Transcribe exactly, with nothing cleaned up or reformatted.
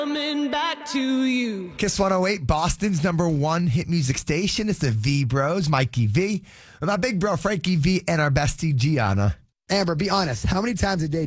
Coming back to you. Kiss one oh eight, Boston's number one hit music station. It's the V Bros, Mikey V, with my big bro Frankie V, and our bestie Gianna. Amber, be honest. How many times a day